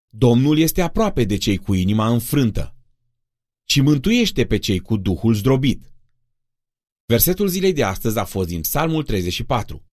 Domnul este aproape de cei cu inima înfrântă, ci mântuiește pe cei cu duhul zdrobit. Versetul zilei de astăzi a fost din Psalmul 34.